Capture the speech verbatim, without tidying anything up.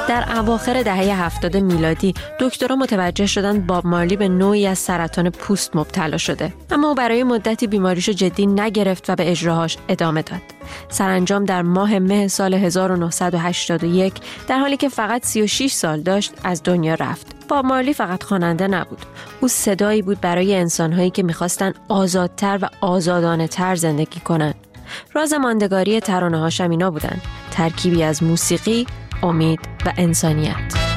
در اواخر دهه هفتاد میلادی دکترها متوجه شدند باب مارلی به نوعی از سرطان پوست مبتلا شده، اما او برای مدتی بیماریشو جدی نگرفت و به اجراهاش ادامه داد. سرانجام در ماه مه سال هزار و نهصد و هشتاد و یک در حالی که فقط سی و شش سال داشت از دنیا رفت. باب مارلی فقط خواننده نبود. او صدایی بود برای انسان‌هایی که می‌خواستن آزادتر و آزادانه‌تر زندگی کنند. راز ماندگاری ترانه‌هاش اینا بودن: ترکیبی از موسیقی، امید و انسانیت.